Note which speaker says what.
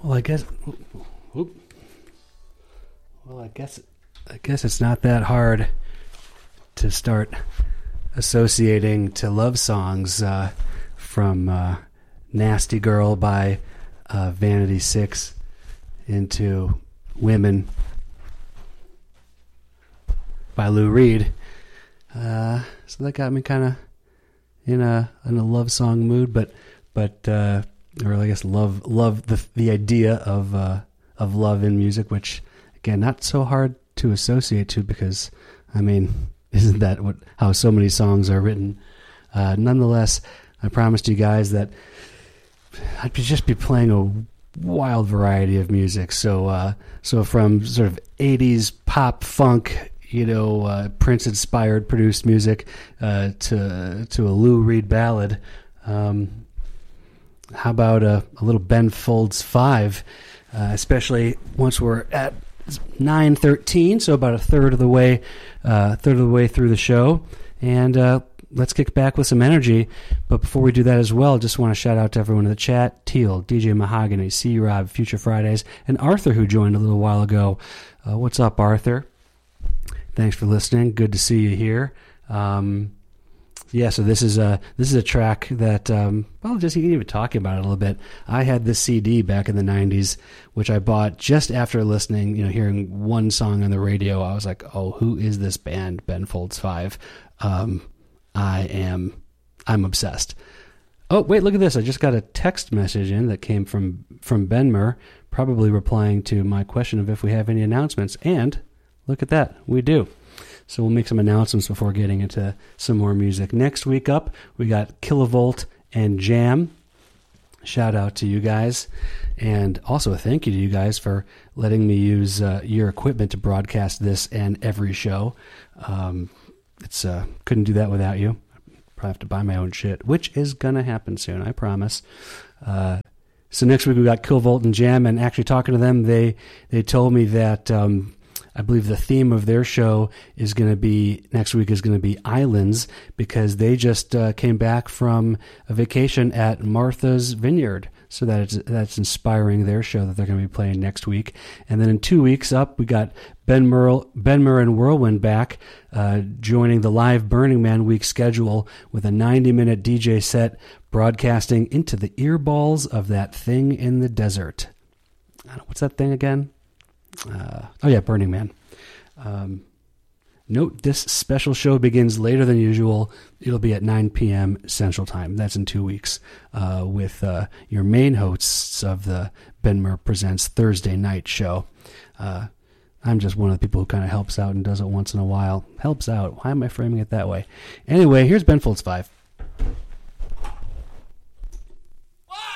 Speaker 1: Well, I guess. Oop. Well, I guess it's not that hard to start associating to love songs from "Nasty Girl" by Vanity Six into "Women" by Lou Reed. So that got me kind of in a love song mood, but or I guess love the idea of love in music, which again not so hard to associate to, because I mean, isn't that how so many songs are written? Nonetheless, I promised you guys that I'd just be playing a wild variety of music. So from sort of 80s pop funk, Prince inspired produced music to a Lou Reed ballad. How about a little Ben Folds 5, especially once we're at 9:13, so about a third of the way through the show, and let's kick back with some energy. But before we do that as well, just want to shout out to everyone in the chat: Teal, DJ Mahogany, C. Rob, Future Fridays, and Arthur, who joined a little while ago. What's up, Arthur? Thanks for listening. Good to see you here. So this is a track that, just even talking about it a little bit. I had this CD back in the 90s, which I bought just after listening, hearing one song on the radio. I was like, oh, who is this band, Ben Folds 5? I'm obsessed. Oh, wait, look at this. I just got a text message in that came from Benmer, probably replying to my question of if we have any announcements. And look at that, we do. So we'll make some announcements before getting into some more music. Next week up, we got Kilovolt and Jam. Shout out to you guys. And also a thank you to you guys for letting me use your equipment to broadcast this and every show. Couldn't do that without you. Probably have to buy my own shit, which is going to happen soon, I promise. So next week we got Kilovolt and Jam, and actually talking to them, they told me that I believe the theme of their show next week is going to be islands, because they just came back from a vacation at Martha's Vineyard. So that's inspiring their show that they're going to be playing next week. And then in 2 weeks up, we got Benmer and Whirlwind back, joining the live Burning Man week schedule with a 90-minute DJ set broadcasting into the earballs of that thing in the desert. What's that thing again? Burning Man. Note, this special show begins later than usual. It'll be at 9 p.m. Central Time. That's in 2 weeks, with your main hosts of the Benmer Presents Thursday night show. I'm just one of the people who kind of helps out and does it once in a while. Helps out. Why am I framing it that way? Anyway, here's Ben Folds 5.